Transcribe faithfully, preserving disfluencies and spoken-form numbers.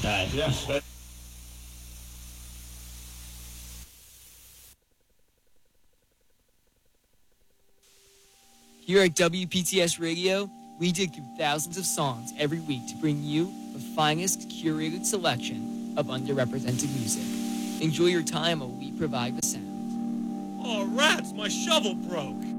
Hi. Yeah. That- Here at W P T S Radio, we dig through thousands of songs every week to bring you the finest curated selection of underrepresented music. Enjoy your time while we provide the sound. Oh, rats, my shovel broke.